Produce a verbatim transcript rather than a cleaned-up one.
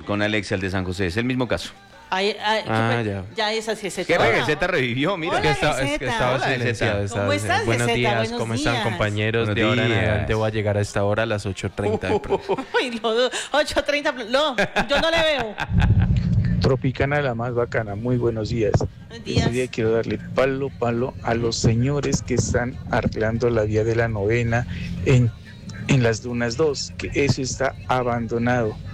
con Alexia, el de San José, es el mismo caso. Ay, ay, Ah, qué- ya. ya es así, Z. ¿Qué Hola. Z revivió? Mira. Hola, Es que, está- es que Geseta. estaba Hola, silenciado. Geseta. estaba ¿Cómo silenciado. estás, Buenos Geseta? días, Buenos ¿cómo días. están, compañeros? Buenos De ahora en días. adelante voy a llegar a esta hora a las ocho treinta de pronto. Uy, lo- ocho treinta, no, yo no le veo. Tropicana la más bacana, muy buenos días. Buenos días. Este día quiero darle palo, palo a los señores que están arreglando la vía de la novena en, en las Dunas dos, que eso está abandonado.